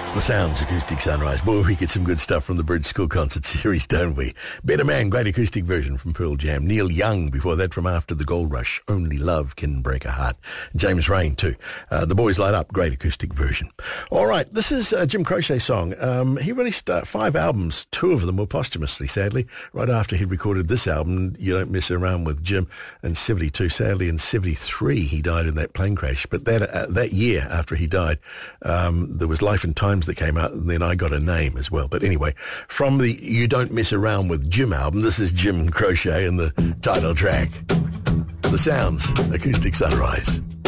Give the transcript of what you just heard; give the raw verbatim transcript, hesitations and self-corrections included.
The Sounds Acoustic Sunrise. Boy, we get some good stuff from the Bridge School Concert Series, don't we? Better Man, great acoustic version from Pearl Jam. Neil Young, before that, from After the Gold Rush, Only Love Can Break a Heart. James Rain, too. Uh, the Boys Light Up, great acoustic version. All right, this is a Jim Croce song. Um, he released uh, five albums. Two of them were posthumously, sadly, right after he'd recorded this album, You Don't Mess Around with Jim, in seventy-two. Sadly, in seventy-three, he died in that plane crash. But that uh, that year after he died, um, there was Life and Times that came out, and then I Got a Name as well. But anyway, from the You Don't Mess Around with Jim album, this is Jim Croce and the title track, The Sounds Acoustic Sunrise.